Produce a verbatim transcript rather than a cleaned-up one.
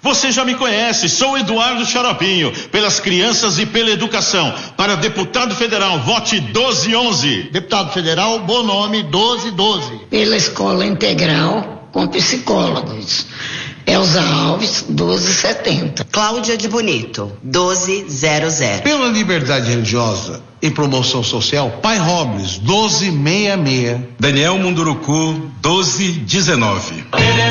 Você já me conhece, sou Eduardo Xaropinho, pelas crianças e pela educação. Para deputado federal, vote doze onze. Deputado federal, bom nome, doze doze. Pela escola integral com psicólogos, Elza Alves, doze setenta. Cláudia de Bonito, doze zero zero. Pela liberdade religiosa e promoção social, Pai Robles, doze sessenta e seis. Daniel Munduruku, doze dezenove.